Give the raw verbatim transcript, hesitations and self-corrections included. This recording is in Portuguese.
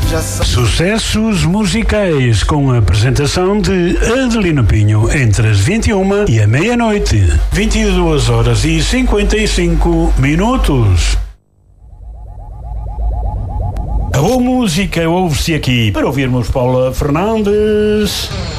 Sucessos musicais com a apresentação de Adelino Pinho entre as vinte e uma e a meia-noite. vinte e duas horas e cinquenta e cinco minutos. A boa música ouve-se aqui para ouvirmos Paula Fernandes.